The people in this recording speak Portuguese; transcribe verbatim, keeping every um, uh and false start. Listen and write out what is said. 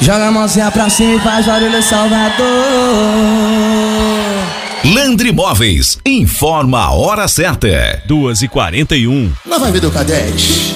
Joga a mãozinha pra cima e faz barulho, Salvador. Landry Móveis informa a hora certa. duas e quarenta e um. Lá vai ver do K dez.